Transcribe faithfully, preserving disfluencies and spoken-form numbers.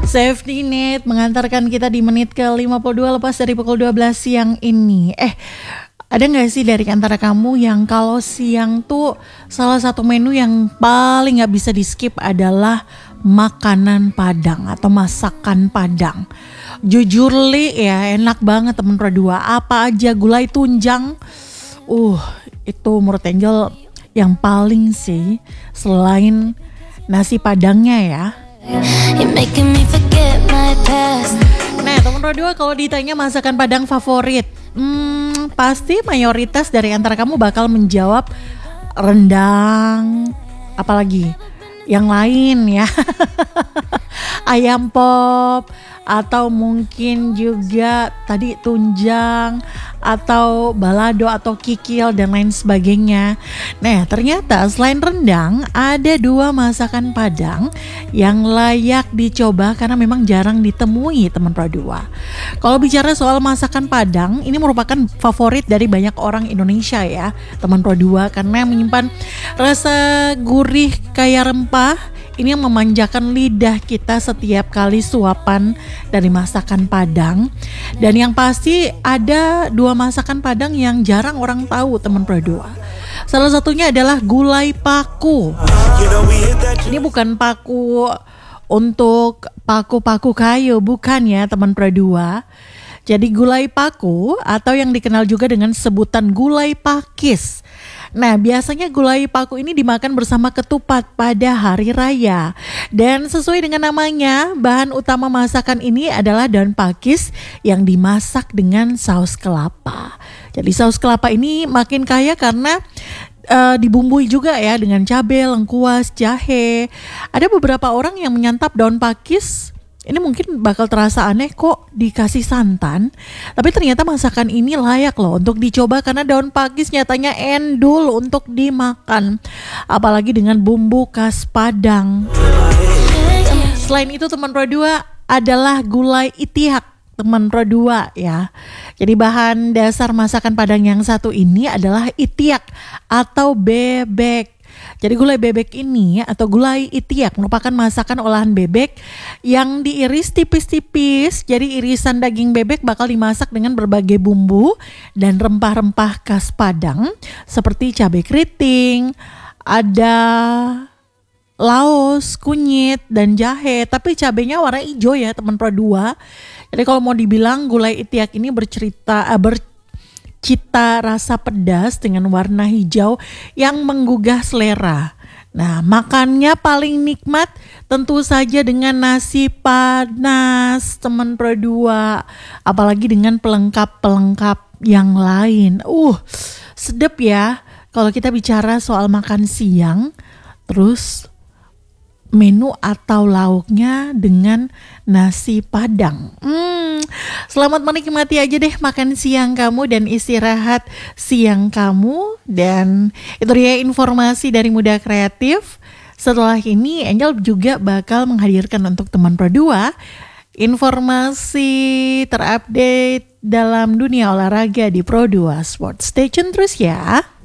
Safety Net mengantarkan kita di menit ke lima puluh dua lepas dari pukul dua belas siang ini. Eh, ada gak sih dari antara kamu yang kalau siang tuh salah satu menu yang paling gak bisa di skip adalah makanan Padang atau masakan Padang? Jujur li ya, enak banget temen berdua. Apa aja, gulai tunjang. Uh, itu menurut Angel yang paling sih selain nasi Padangnya ya. Nah temen berdua, kalau ditanya masakan Padang favorit, hmm, pasti mayoritas dari antara kamu bakal menjawab rendang, apalagi yang lain ya. Ayam pop, atau mungkin juga tadi tunjang, atau balado, atau kikil dan lain sebagainya. Nah ternyata selain rendang ada dua masakan Padang yang layak dicoba karena memang jarang ditemui teman Pradua. Kalau bicara soal masakan Padang, ini merupakan favorit dari banyak orang Indonesia ya teman Pradua, karena menyimpan rasa gurih kaya rempah. Ini yang memanjakan lidah kita setiap kali suapan dari masakan Padang. Dan yang pasti ada dua masakan Padang yang jarang orang tahu teman Pradua. Salah satunya adalah gulai paku. Ini bukan paku untuk paku-paku kayu, bukan ya teman Pradua. Jadi gulai paku atau yang dikenal juga dengan sebutan gulai pakis. Nah biasanya gulai paku ini dimakan bersama ketupat pada hari raya. Dan sesuai dengan namanya, bahan utama masakan ini adalah daun pakis yang dimasak dengan saus kelapa. Jadi saus kelapa ini makin kaya karena uh, dibumbui juga ya dengan cabai, lengkuas, jahe. Ada beberapa orang yang menyantap daun pakis. Ini mungkin bakal terasa aneh kok dikasih santan, tapi ternyata masakan ini layak loh untuk dicoba karena daun pakis nyatanya endul untuk dimakan, apalagi dengan bumbu khas Padang. Selain itu teman Pradua adalah gulai itiak teman Pradua ya. Jadi bahan dasar masakan Padang yang satu ini adalah itiak atau bebek. Jadi gulai bebek ini atau gulai itiak merupakan masakan olahan bebek yang diiris tipis-tipis. Jadi irisan daging bebek bakal dimasak dengan berbagai bumbu dan rempah-rempah khas Padang seperti cabai keriting, ada laos, kunyit, dan jahe. Tapi cabainya warna hijau ya teman Pradua. Jadi kalau mau dibilang gulai itiak ini bercerita uh, ber cita rasa pedas dengan warna hijau yang menggugah selera. Nah, makannya paling nikmat tentu saja dengan nasi panas teman Pradua, apalagi dengan pelengkap-pelengkap yang lain. Uh, sedap ya kalau kita bicara soal makan siang, terus menu atau lauknya dengan nasi Padang. Hmm, selamat menikmati aja deh makan siang kamu dan istirahat siang kamu. Dan itu dia informasi dari Muda Kreatif. Setelah ini Angel juga bakal menghadirkan untuk teman Pradua informasi terupdate dalam dunia olahraga di Pro dua Sport. Stay tune terus ya.